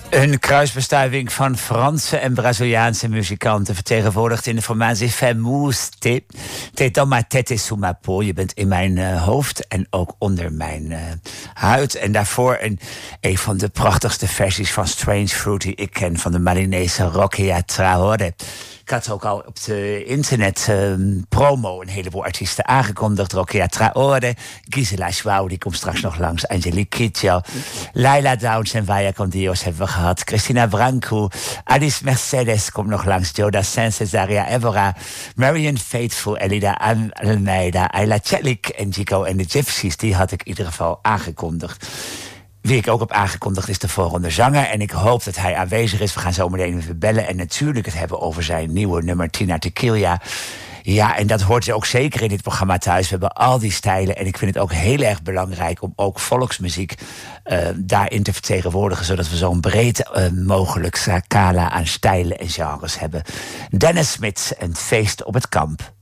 Een kruisbestuiving van Franse en Braziliaanse muzikanten, vertegenwoordigd in de formatie Famous T'es dans ma tête et sous ma peau. Je bent in mijn hoofd en ook onder mijn huid. En daarvoor een van de prachtigste versies van Strange Fruit die ik ken, van de Malinese Rokia Traoré. Ik had ook al op de internet promo een heleboel artiesten aangekondigd. Rokia Traoré, Gisela João, die komt straks nog langs. Angelique Kidjo, Laila Downs en Vaya con Dios hebben we gehad. Cristina Branco, Alice Mercedes komt nog langs. Joe Saint Cesaria Evora, Marian Faithfull, Elida Almeida, Ayla Celik en Chico en de Gypsies. Die had ik in ieder geval aangekondigd. Wie ik ook heb aangekondigd is de volgende zanger. En ik hoop dat hij aanwezig is. We gaan zo meteen even bellen. En natuurlijk het hebben over zijn nieuwe nummer Tina Tequila. Ja, en dat hoort je ook zeker in dit programma thuis. We hebben al die stijlen. En ik vind het ook heel erg belangrijk om ook volksmuziek daarin te vertegenwoordigen. Zodat we zo'n breed mogelijk scala aan stijlen en genres hebben. Dennis Smith, een feest op het kamp.